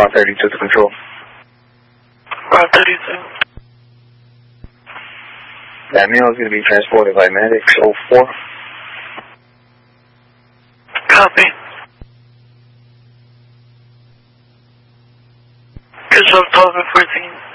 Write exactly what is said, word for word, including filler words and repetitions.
Route thirty-two to control. Route thirty-two. That male is going to be transported by Medics oh four. Copy. Control twelve and fourteen.